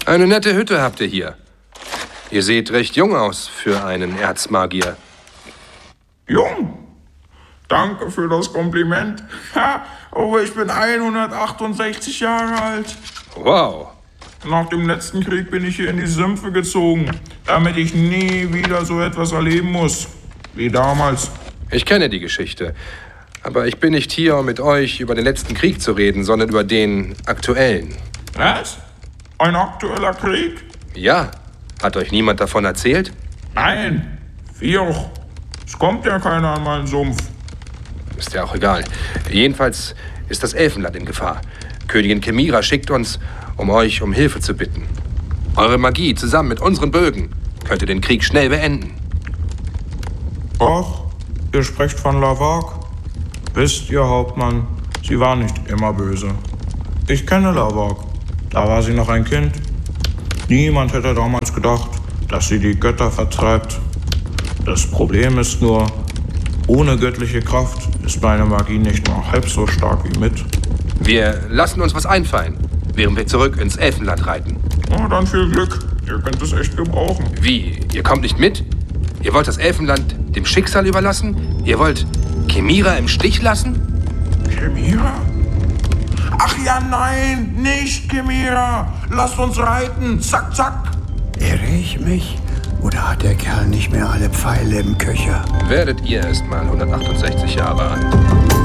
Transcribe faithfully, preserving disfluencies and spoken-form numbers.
Eine nette Hütte habt ihr hier. Ihr seht recht jung aus für einen Erzmagier. Jung? Danke für das Kompliment. Ha, aber ich bin hundertachtundsechzig Jahre alt. Wow. Nach dem letzten Krieg bin ich hier in die Sümpfe gezogen, damit ich nie wieder so etwas erleben muss. Wie damals. Ich kenne die Geschichte. Aber ich bin nicht hier, um mit euch über den letzten Krieg zu reden, sondern über den aktuellen. Was? Ein aktueller Krieg? Ja. Hat euch niemand davon erzählt? Nein. Vioch. Es kommt ja keiner an meinen Sumpf. Ist ja auch egal. Jedenfalls ist das Elfenland in Gefahr. Königin Kemira schickt uns, um euch um Hilfe zu bitten. Eure Magie zusammen mit unseren Bögen könnte den Krieg schnell beenden. Ach, ihr sprecht von Lavag. Wisst ihr, Hauptmann, sie war nicht immer böse. Ich kenne Lavag. Da war sie noch ein Kind. Niemand hätte damals gedacht, dass sie die Götter vertreibt. Das Problem ist nur, ohne göttliche Kraft ist meine Magie nicht nur halb so stark wie mit. Wir lassen uns was einfallen, während wir zurück ins Elfenland reiten. Na, dann viel Glück. Ihr könnt es echt gebrauchen. Wie? Ihr kommt nicht mit? Ihr wollt das Elfenland dem Schicksal überlassen? Ihr wollt Kemira im Stich lassen? Kemira? Ach ja, nein, nicht Kemira. Lasst uns reiten. Zack, zack. Irre ich mich? Oder hat der Kerl nicht mehr alle Pfeile im Köcher? Werdet ihr erst mal hundertachtundsechzig Jahre alt.